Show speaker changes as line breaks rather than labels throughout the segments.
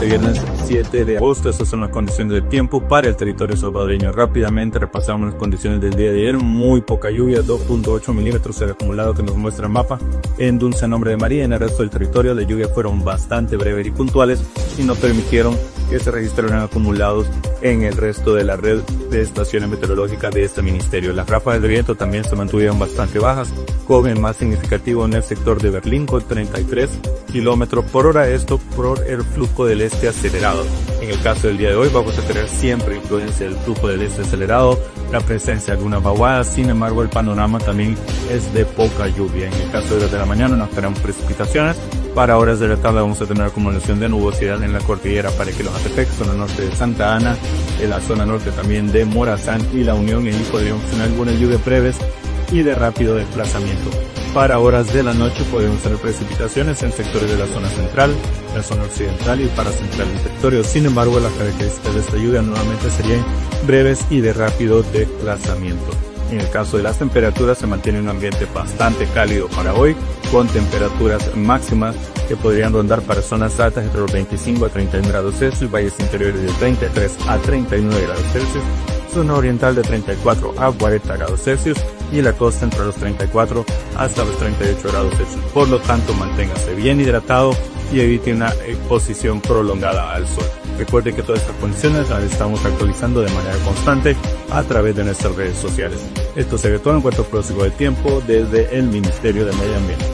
este viernes 7 de agosto. Estas son las condiciones del tiempo para el territorio salvadoreño. Rápidamente repasamos las condiciones del día de ayer. Muy poca lluvia, 2.8 milímetros el acumulado que nos muestra el mapa en Dulce Nombre de María. En el resto del territorio las lluvias fueron bastante breves y puntuales y no permitieron que se registraran acumulados en el resto de la red de estaciones meteorológicas de este ministerio. Las ráfagas de viento también se mantuvieron bastante bajas, con el más significativo en el sector de Berlín con 33 kilómetros por hora, esto por el flujo del este acelerado. En el caso del día de hoy vamos a tener siempre influencia del flujo del este acelerado, la presencia de algunas vaguadas. Sin embargo, el panorama también es de poca lluvia. En el caso de las de la mañana no tenemos precipitaciones. Para horas de la tarde vamos a tener acumulación de nubosidad en la cordillera para Parequilojatepec, zona norte de Santa Ana, en la zona norte también de Morazán y La Unión, y ahí podríamos tener algunas lluvias breves y de rápido desplazamiento. Para horas de la noche podemos tener precipitaciones en sectores de la zona central, la zona occidental y para central del territorio. Sin embargo, las características de esta lluvia nuevamente serían breves y de rápido desplazamiento. En el caso de las temperaturas, se mantiene un ambiente bastante cálido para hoy, con temperaturas máximas que podrían rondar para zonas altas entre los 25 a 31 grados Celsius, valles interiores de 33 a 39 grados Celsius, zona oriental de 34 a 40 grados Celsius y la costa entre los 34 hasta los 38 grados Celsius. Por lo tanto, manténgase bien hidratado y evite una exposición prolongada al sol. Recuerde que todas estas condiciones las estamos actualizando de manera constante a través de nuestras redes sociales. Esto sería todo en cuanto al pronóstico del tiempo desde el Ministerio de Medio Ambiente.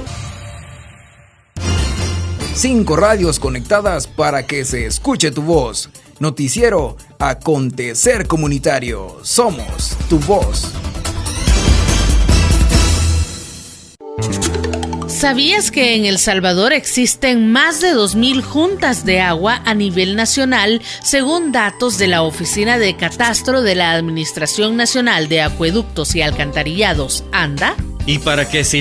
5 radios conectadas para que se escuche tu voz. Noticiero Acontecer Comunitario. Somos tu voz.
¿Sabías que en El Salvador existen más de 2,000 juntas de agua a nivel nacional, según datos de la Oficina de Catastro de la Administración Nacional de Acueductos y Alcantarillados, ANDA?
¿Y para qué sirve?